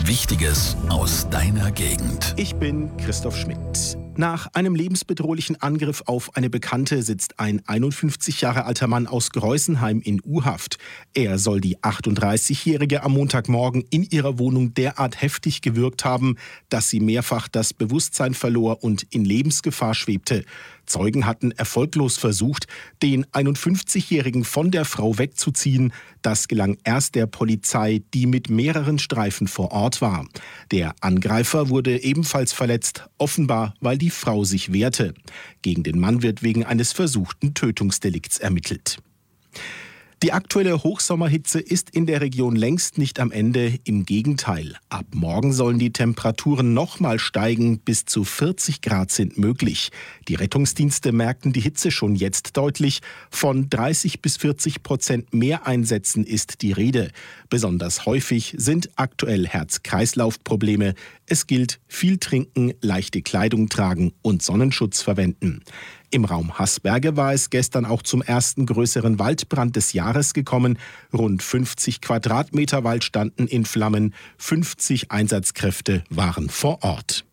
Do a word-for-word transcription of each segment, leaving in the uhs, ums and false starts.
Wichtiges aus deiner Gegend. Ich bin Christoph Schmidt. Nach einem lebensbedrohlichen Angriff auf eine Bekannte sitzt ein einundfünfzig Jahre alter Mann aus Greusenheim in U-Haft. Er soll die achtunddreißigjährige am Montagmorgen in ihrer Wohnung derart heftig gewürgt haben, dass sie mehrfach das Bewusstsein verlor und in Lebensgefahr schwebte. Zeugen hatten erfolglos versucht, den einundfünfzigjährigen von der Frau wegzuziehen. Das gelang erst der Polizei, die mit mehreren Streifen vor Ort war. Der Angreifer wurde ebenfalls verletzt, offenbar weil die Frau sich wehrte. Gegen den Mann wird wegen eines versuchten Tötungsdelikts ermittelt. Die aktuelle Hochsommerhitze ist in der Region längst nicht am Ende. Im Gegenteil, ab morgen sollen die Temperaturen noch mal steigen. Bis zu vierzig Grad sind möglich. Die Rettungsdienste merken die Hitze schon jetzt deutlich. Von dreißig bis vierzig Prozent mehr Einsätzen ist die Rede. Besonders häufig sind aktuell Herz-Kreislauf-Probleme. Es gilt, viel trinken, leichte Kleidung tragen und Sonnenschutz verwenden. Im Raum Haßberge war es gestern auch zum ersten größeren Waldbrand des Jahres gekommen. Rund fünfzig Quadratmeter Wald standen in Flammen. fünfzig Einsatzkräfte waren vor Ort.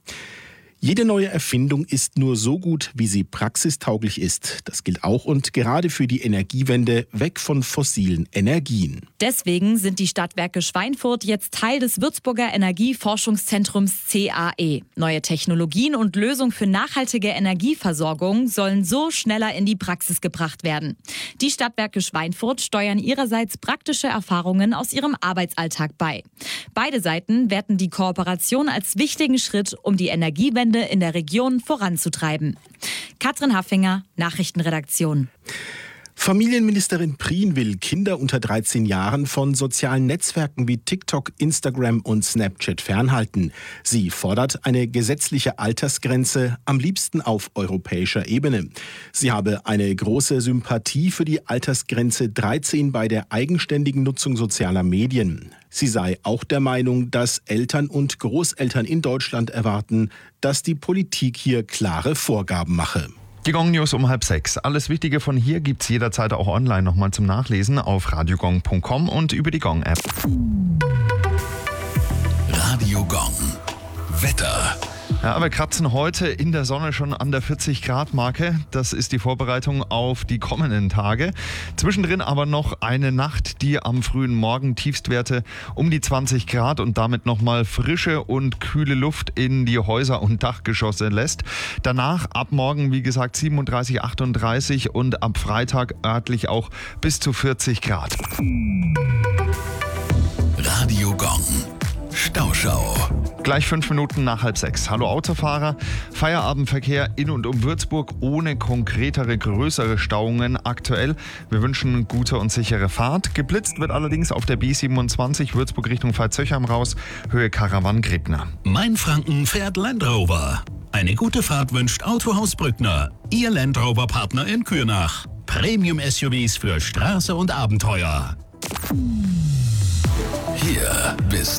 Jede neue Erfindung ist nur so gut, wie sie praxistauglich ist. Das gilt auch und gerade für die Energiewende weg von fossilen Energien. Deswegen sind die Stadtwerke Schweinfurt jetzt Teil des Würzburger Energieforschungszentrums C A E. Neue Technologien und Lösungen für nachhaltige Energieversorgung sollen so schneller in die Praxis gebracht werden. Die Stadtwerke Schweinfurt steuern ihrerseits praktische Erfahrungen aus ihrem Arbeitsalltag bei. Beide Seiten werten die Kooperation als wichtigen Schritt, um die Energiewende in der Region voranzutreiben. Katrin Haffinger, Nachrichtenredaktion. Familienministerin Prien will Kinder unter dreizehn Jahren von sozialen Netzwerken wie TikTok, Instagram und Snapchat fernhalten. Sie fordert eine gesetzliche Altersgrenze, am liebsten auf europäischer Ebene. Sie habe eine große Sympathie für die Altersgrenze dreizehn bei der eigenständigen Nutzung sozialer Medien. Sie sei auch der Meinung, dass Eltern und Großeltern in Deutschland erwarten, dass die Politik hier klare Vorgaben mache. Die Gong News um halb sechs. Alles Wichtige von hier gibt's jederzeit auch online nochmal zum Nachlesen auf radiogong punkt com und über die Gong App. Radio Gong. Wetter. Ja, wir kratzen heute in der Sonne schon an der vierzig Grad Marke. Das ist die Vorbereitung auf die kommenden Tage. Zwischendrin aber noch eine Nacht, die am frühen Morgen Tiefstwerte um die zwanzig Grad und damit nochmal frische und kühle Luft in die Häuser und Dachgeschosse lässt. Danach ab morgen, wie gesagt, siebenunddreißig, achtunddreißig und ab Freitag örtlich auch bis zu vierzig Grad. Radio Gong. Stauschau. Gleich fünf Minuten nach halb sechs. Hallo Autofahrer. Feierabendverkehr in und um Würzburg ohne konkretere, größere Stauungen aktuell. Wir wünschen gute und sichere Fahrt. Geblitzt wird allerdings auf der B siebenundzwanzig Würzburg Richtung Veitshöchheim raus, Höhe Karawan-Grebner. Mainfranken fährt Land Rover. Eine gute Fahrt wünscht Autohaus Brückner. Ihr Land Rover-Partner in Kürnach. Premium-S U Vs für Straße und Abenteuer. Hier bis